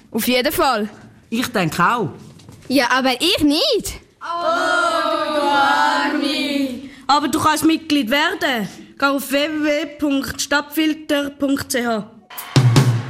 Auf jeden Fall. Ich denke auch. Ja, aber ich nicht. Aber du kannst Mitglied werden. Geh auf www.stadtfilter.ch.